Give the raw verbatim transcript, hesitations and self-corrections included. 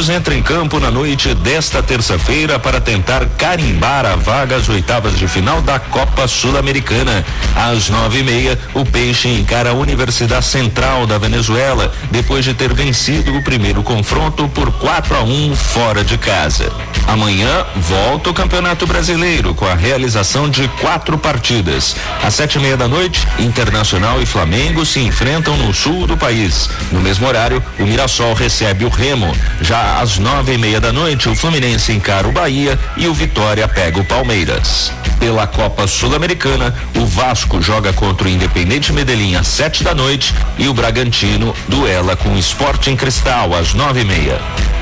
Santos entra em campo na noite desta terça-feira para tentar carimbar a vaga às oitavas de final da Copa Sul-Americana. Às nove e meia, o Peixe encara a Universidade Central da Venezuela, depois de ter vencido o primeiro confronto por quatro a um fora de casa. Amanhã volta o Campeonato Brasileiro com a realização de quatro partidas. Às sete e meia da noite, Internacional e Flamengo se enfrentam no sul do país. No mesmo horário, o Mirassol recebe o Remo. Já às nove e meia da noite, o Fluminense encara o Bahia e o Vitória pega o Palmeiras. Pela Copa Sul-Americana, o Vasco joga contra o Independente Medellín às sete da noite e o Bragantino duela com o Sporting Cristal às nove e meia.